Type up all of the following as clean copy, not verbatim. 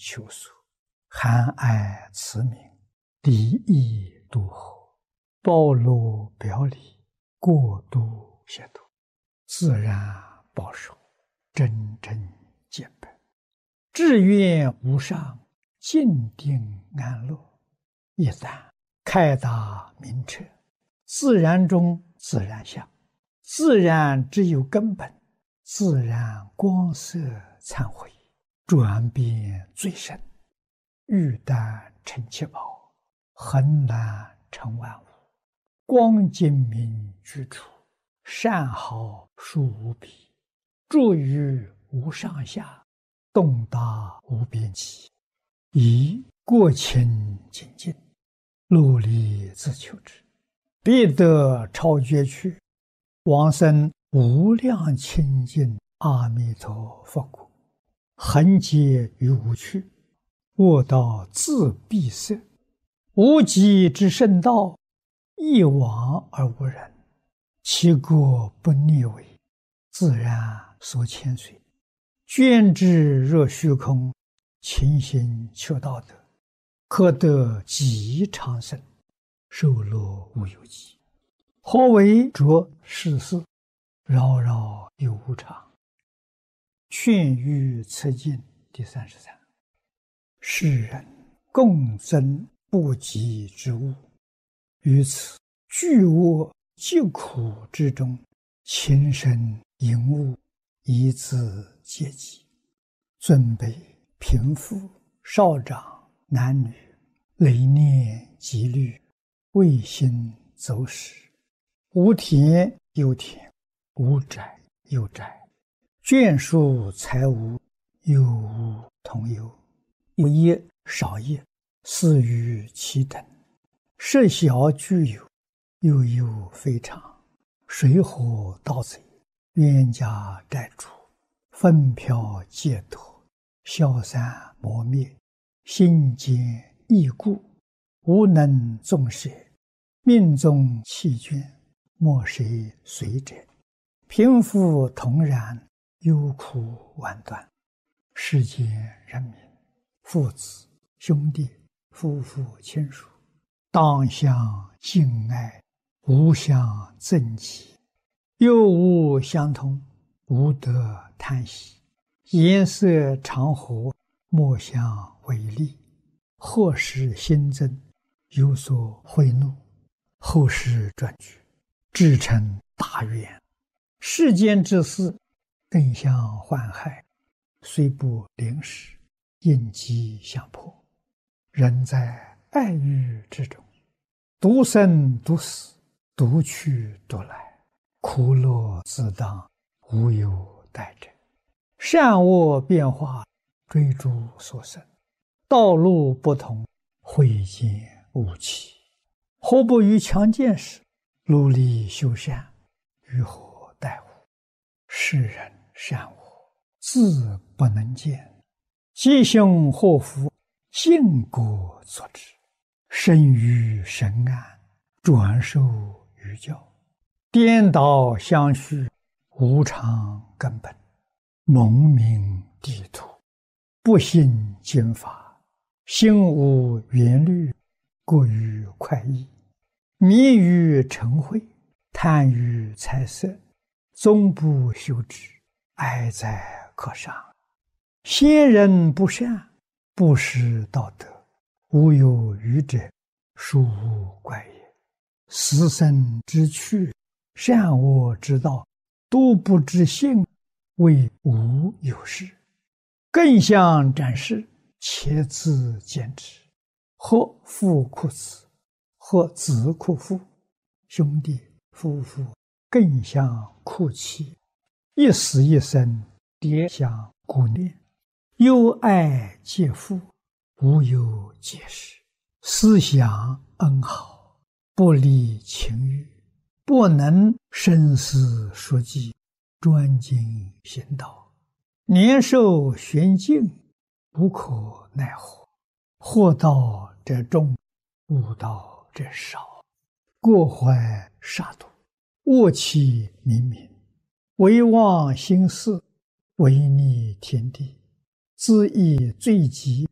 求索，含爱慈悯，利益度合，包罗表里，过度协度，自然保守，真正见本，志愿无上，静定安乐。一旦开达明彻，自然中自然相，自然只有根本，自然光色忏悔，转变最深，欲淡成七宝，恒然成万物，光精明居处，善好殊无比，住于无上下，动达无边际，以过清净净，努力自求之，必得超绝去，往生无量清净阿弥陀佛国，恒劫于无趣，卧道自闭塞，无极之圣道，一往而无人，其国不逆违，自然所牵随，捐之若虚空，勤行求道德，可得极长生，受乐无有极。何为着世事，扰扰有无常。劝喻此经第33。世人共争不及之物，于此巨恶疾苦之中，情深淫恶，以自戒己。尊卑贫富少长男女，累念积虑，未心走失，无田有田，无宅有宅，眷属财物，有无同有，有业少业，似于其等，设小具有，又有非常，水火盗贼，冤家债主，纷飘劫夺，消散磨灭，心坚易故，无能纵舍，命中弃捐，莫谁随者，贫富同然，忧苦万端。世间人民，父子兄弟夫妇亲属，当相敬爱，无相憎忌，又无相同，无得贪喜，颜色常和，莫相违逆，或使心增，有所悔怒，后世转举，至成大愿。世间之事，更相患害，虽不临时，应机相迫。人在爱欲之中，独生独死，独去独来，苦乐自当，无有代者。善恶变化，追逐所生，道路不同，慧见无期。何不于强健时，努力修善，于何待乎？世人善恶，自不能见，吉凶祸福，尽果作之。生于神安，转受于教，颠倒相续，无常根本，蒙名地土，不信经法，心无缘虑，过于快意，迷于尘秽，贪于财色，终不修之，哀哉可伤。先人不善，不识道德，无有愚者，殊无怪也。死生之趣，善恶之道，都不知性，谓无有事。更相展示，且自见之。或父哭子，或子哭父，兄弟夫妇更相哭泣，一死一生，迭相顾念，忧爱皆父，无有解释。思想恩好，不离情欲，不能深思熟记，专精行道，年寿玄静，无可奈何。祸道者众，悟道者少，过怀杀戮，恶气冥冥，唯忘心事，违逆天地，自意罪极，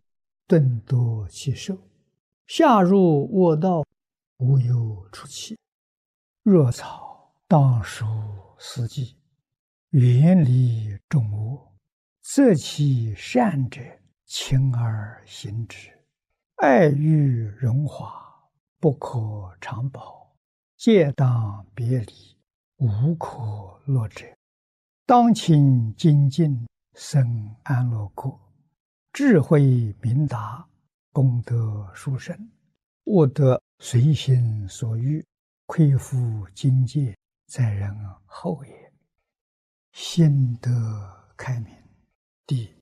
顿夺其寿；下入卧道，无有出气。若草当属四季，远离众恶，择其善者，亲而行之。爱欲荣华，不可长保，戒当别离，无可乐者。当勤精进，生安乐国，智慧明达，功德殊胜，悟得随心所欲，恢复境界，在人后也。心得开明。第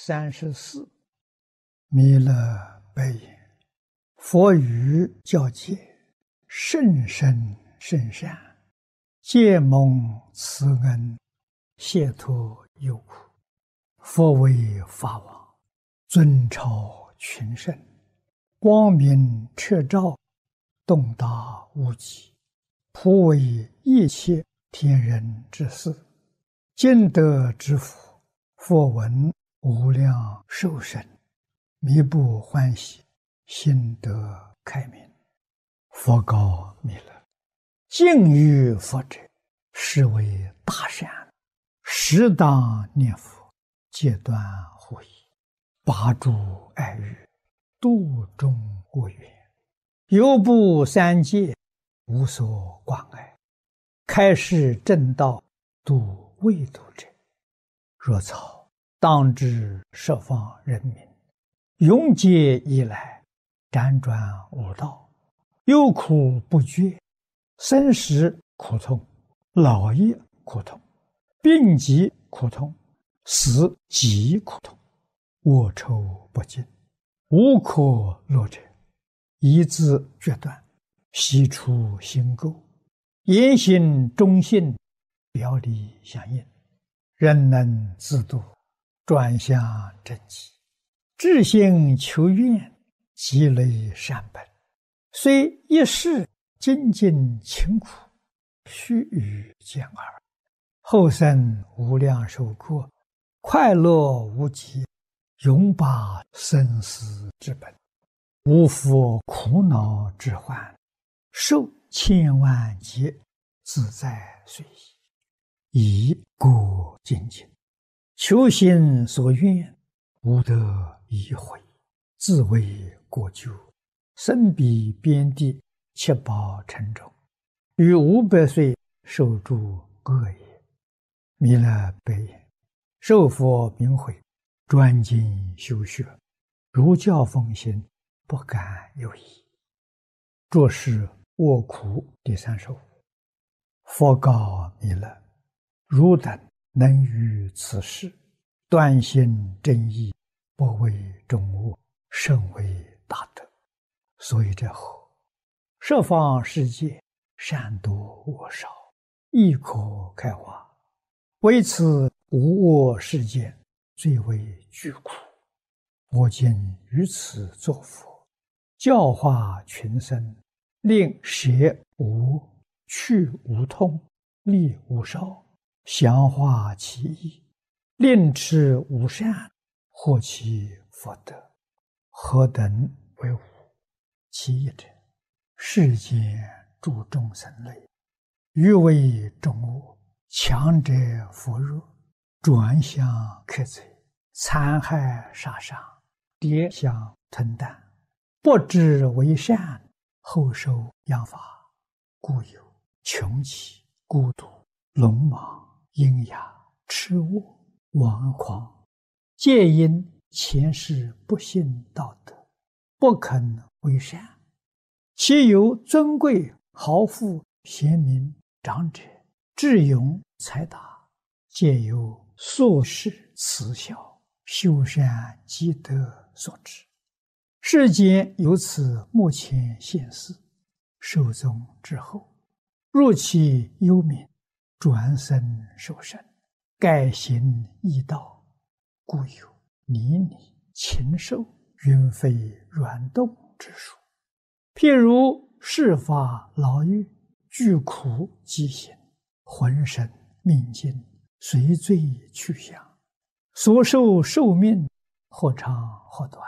34，弥勒白言：佛语教诫，甚深甚善，皆蒙慈恩，解脱忧苦。佛为法王，尊超群圣，光明彻照，洞达无极，普为一切天人之事。今得之福，佛闻无量寿生，弥不欢喜，心得开明。佛告弥勒：敬于佛者，是为大善，适当念佛，戒断护疑，拔诸爱欲，度众恶缘，犹不三界，无所关爱，开示正道，度未度者。若草当知十方人民，永劫以来，辗转无道，忧苦不绝，生时苦痛，老也苦痛，病疾苦痛，死极苦痛，恶臭不尽，无可乐者。一字决断，悉出心垢，言行忠信，表里相应，人能自度，转向正极，至心求愿，积累善本，虽一世精进勤苦，须臾见耳，后生无量寿过，快乐无极，永拔生死之本，无复苦恼之患，受千万劫，自在随意。以故精进，求心所愿，无得已悔，自为过咎，身彼边地，七宝沉重，于500岁受诸恶也。弥勒白言：受佛名诲，专精修学，如教奉行，不敢有疑。着是卧苦第35。佛告弥勒：汝等能于此事，断心正义，不为众恶，甚为大德。所以者何？十方世界，善多恶少，亦可开化。为此无恶世间，最为巨苦。我今于此作佛，教化群生，令舍无、去无痛，利无少，详化其意，令持无善，获其福德。何等为无？其一者，世间诸众生类，欲为众恶，强者扶弱，转向克贼，残害杀伤，跌相吞啖，不知为善，后受殃罚，故有穷奇、孤独、聋盲、阴哑、痴误、顽狂，皆因前世不信道德，不肯为善。其有尊贵、豪富、贤明、长者、智勇、才达，皆由宿世慈孝、修善积德所致。世间由此目前现世，寿终之后，入其幽冥，转生受生，改行异道，故有泥泞、禽兽、云飞软动之术。譬如世法牢狱，具苦饥行，浑身命尽，随罪去向，所受寿命或长或短，